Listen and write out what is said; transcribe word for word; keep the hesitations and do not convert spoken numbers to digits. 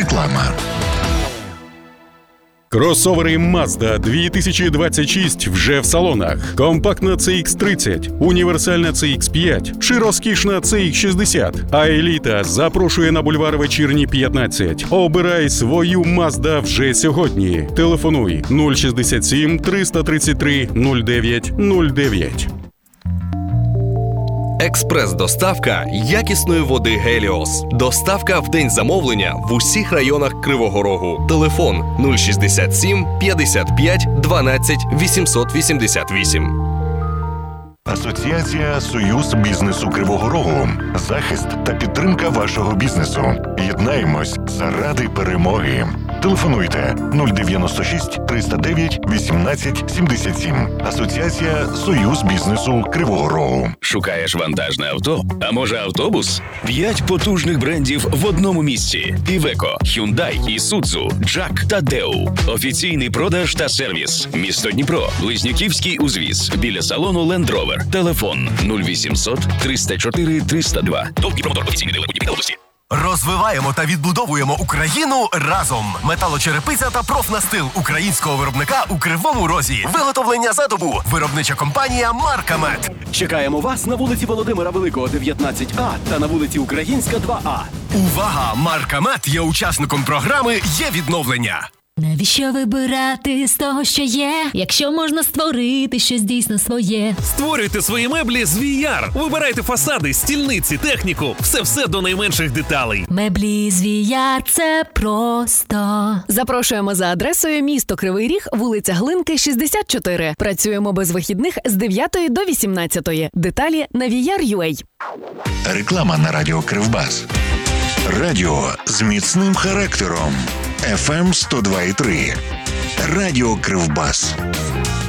Реклама. Кросовери Mazda дві тисячі двадцять шість вже в салонах. Компактна сі ікс тридцять, універсальна сі ікс п'ять чи розкішна сі ікс шістдесят. А еліта запрошує на бульвар Вечірній п'ятнадцять. Обирай свою Mazda вже сьогодні. Телефонуй нуль шістдесят сім триста тридцять три нуль дев'ять нуль дев'ять. Експрес-доставка якісної води «Геліос». Доставка в день замовлення в усіх районах Кривого Рогу. Телефон нуль шістдесят сім п'ятдесят п'ять дванадцять вісімсот вісімдесят вісім. Асоціація «Союз бізнесу Кривого Рогу». Захист та підтримка вашого бізнесу. Єднаємось заради перемоги. Телефонуйте нуль дев'яносто шість триста дев'ять вісімнадцять сімдесят сім. Асоціація «Союз бізнесу Кривого Рогу». Шукаєш вантажне авто? А може автобус? П'ять потужних брендів в одному місці. Iveco, Hyundai, Isuzu, Джак та Deo. Офіційний продаж та сервіс. Місто Дніпро. Близнюківський узвіз. Біля салону Land Rover. Телефон нуль вісімсот триста чотири триста два. ТОВ Дніпро офіційний дилер будівель області. Розвиваємо та відбудовуємо Україну разом. Металочерепиця та профнастил українського виробника у Кривому Розі. Виготовлення за добу. Виробнича компанія «Маркамет». Чекаємо вас на вулиці Володимира Великого, дев'ятнадцять А та на вулиці Українська, два А. Увага! «Маркамет» є учасником програми «Є відновлення». Навіщо вибирати з того, що є, якщо можна створити щось дійсно своє? Створюйте свої меблі з ві ар. Вибирайте фасади, стільниці, техніку. Все-все до найменших деталей. Меблі з ві ар – це просто. Запрошуємо за адресою місто Кривий Ріг, вулиця Глинки, шістдесят чотири. Працюємо без вихідних з дев'ятої до вісімнадцятої. Деталі на ві ар крапка ю а. Реклама на радіо Кривбас. Радіо з міцним характером. еф ем сто два і три. Радіо Кривбас.